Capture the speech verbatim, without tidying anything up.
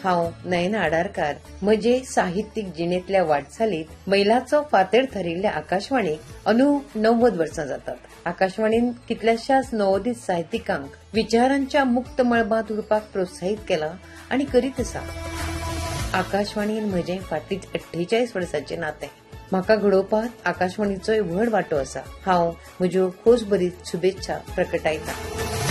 हांव नयना आडारकार म्हजे साहित्यीक जिणेंतल्या वाटचालीत मैलाचो फातेर थरिल्ल्या आकाशवाणीक अंदू णव्वद वर्सां जातात. आकाशवाणीन कितल्याशाच नवोदित साहित्यिकांक विचारांच्या मुक्त मळबांत उरपाक प्रोत्साहीत केला आनी करीत आसा. आकाशवाणीन म्हजें फाटलीं अठ्ठेचाळीस वर्सांचें नातें. म्हाका घडोवपाक आकाशवाणीचोय व्हड वांटो आसा. हांव म्हज्यो खोस भरीत शुभेच्छा प्रकटायतां.